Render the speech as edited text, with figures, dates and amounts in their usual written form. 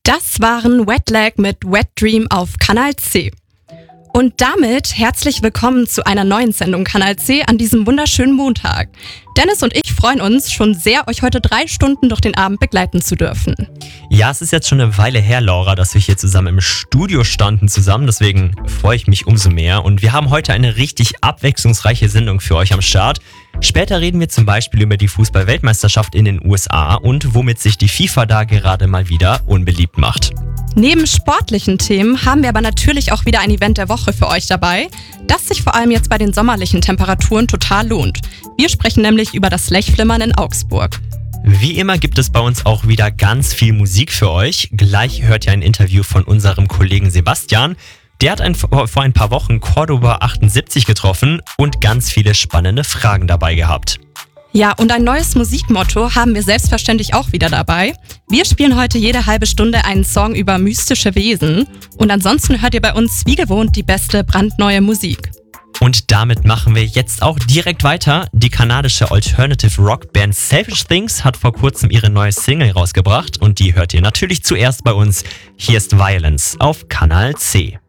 Das waren Wetlag mit Wet Dream auf Kanal C. Und damit herzlich willkommen zu einer neuen Sendung Kanal C an diesem wunderschönen Montag. Dennis und ich freuen uns schon sehr, euch heute 3 Stunden durch den Abend begleiten zu dürfen. Ja, es ist jetzt schon eine Weile her, Laura, dass wir hier zusammen im Studio standen deswegen freue ich mich umso mehr. Und wir haben heute eine richtig abwechslungsreiche Sendung für euch am Start. Später reden wir zum Beispiel über die Fußball-Weltmeisterschaft in den USA und womit sich die FIFA da gerade mal wieder unbeliebt macht. Neben sportlichen Themen haben wir aber natürlich auch wieder ein Event der Woche für euch dabei, das sich vor allem jetzt bei den sommerlichen Temperaturen total lohnt. Wir sprechen nämlich über das Lechflimmern in Augsburg. Wie immer gibt es bei uns auch wieder ganz viel Musik für euch. Gleich hört ihr ein Interview von unserem Kollegen Sebastian. Der hat vor ein paar Wochen Cordoba 78 getroffen und ganz viele spannende Fragen dabei gehabt. Ja, und ein neues Musikmotto haben wir selbstverständlich auch wieder dabei. Wir spielen heute jede halbe Stunde einen Song über mystische Wesen. Und ansonsten hört ihr bei uns wie gewohnt die beste brandneue Musik. Und damit machen wir jetzt auch direkt weiter. Die kanadische Alternative Rock Band Selfish Things hat vor kurzem ihre neue Single rausgebracht und die hört ihr natürlich zuerst bei uns. Hier ist Violence auf Kanal C.